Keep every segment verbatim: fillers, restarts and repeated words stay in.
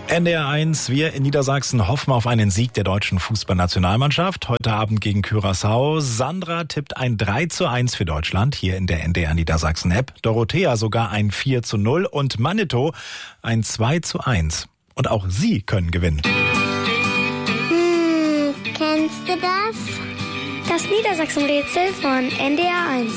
N D R eins, wir in Niedersachsen hoffen auf einen Sieg der deutschen Fußballnationalmannschaft. Heute Abend gegen Curaçao. Sandra tippt ein drei zu eins für Deutschland hier in der N D R Niedersachsen App. Dorothea sogar ein vier zu null und Manito ein zwei zu eins. Und auch Sie können gewinnen. Hm, kennst du das? Das Niedersachsen-Rätsel von N D R eins.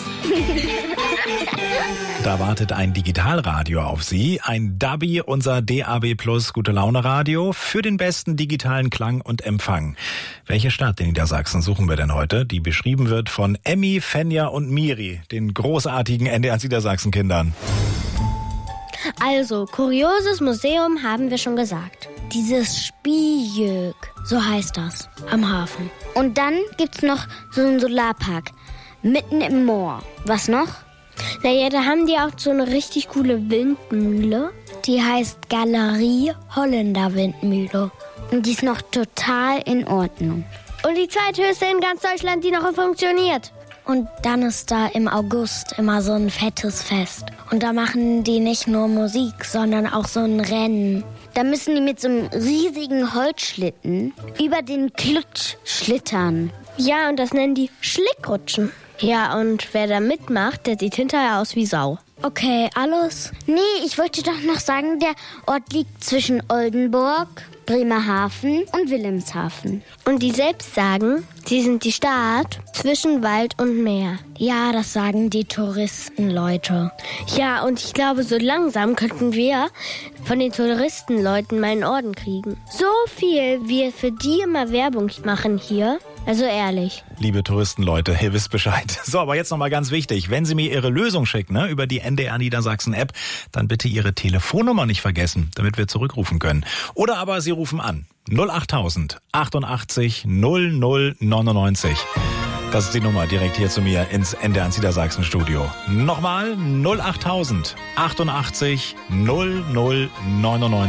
Da wartet ein Digitalradio auf Sie, ein Dabi, unser D A B Plus Gute-Laune-Radio für den besten digitalen Klang und Empfang. Welche Stadt in Niedersachsen suchen wir denn heute, die beschrieben wird von Emmy, Fenja und Miri, den großartigen N D R eins Niedersachsen-Kindern? Also, kurioses Museum haben wir schon gesagt. Dieses Spieljög, so heißt das, am Hafen. Und dann gibt's noch so einen Solarpark, mitten im Moor. Was noch? Naja, da haben die auch so eine richtig coole Windmühle. Die heißt Galerie Holländer Windmühle. Und die ist noch total in Ordnung. Und die zweithöchste in ganz Deutschland, die noch funktioniert. Und dann ist da im August immer so ein fettes Fest. Und da machen die nicht nur Musik, sondern auch so ein Rennen. Da müssen die mit so einem riesigen Holzschlitten über den Klutsch schlittern. Ja, und das nennen die Schlickrutschen. Ja, und wer da mitmacht, der sieht hinterher aus wie Sau. Okay, alles? Nee, ich wollte doch noch sagen, der Ort liegt zwischen Oldenburg, Bremerhaven und Wilhelmshaven. Und die selbst sagen, sie sind die Stadt zwischen Wald und Meer. Ja, das sagen die Touristenleute. Ja, und ich glaube, so langsam könnten wir von den Touristenleuten mal einen Orden kriegen. So viel, wie wir für die immer Werbung machen hier. Also ehrlich. Liebe Touristenleute, ihr wisst Bescheid. So, aber jetzt nochmal ganz wichtig. Wenn Sie mir Ihre Lösung schicken, ne, über die N D R Niedersachsen App, dann bitte Ihre Telefonnummer nicht vergessen, damit wir zurückrufen können. Oder aber Sie rufen an. null achttausend achtundachtzig null null neunundneunzig. Das ist die Nummer direkt hier zu mir ins N D R eins Niedersachsen Studio. Nochmal null achttausend achtundachtzig null null neunundneunzig.